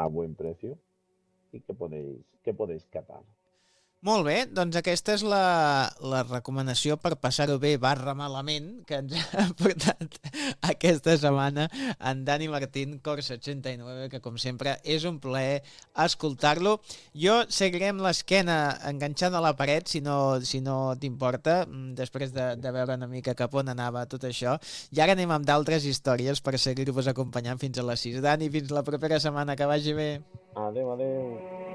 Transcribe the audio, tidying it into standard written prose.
a buen precio y que podéis catar. Molt bé, doncs aquesta és la recomanació per passar-ho bé /malament que ens ha portat aquesta setmana en Dani Martín, Corsa 89, que com sempre és un plaer escoltar-lo. Jo seguiré amb l'esquena enganxada a la paret, si no t'importa, després de veure una mica cap on anava tot això. I ara anem amb d'altres històries per seguir-vos acompanyant fins a les 6. Dani, fins la propera setmana, que vagi bé. Adeu, adeu.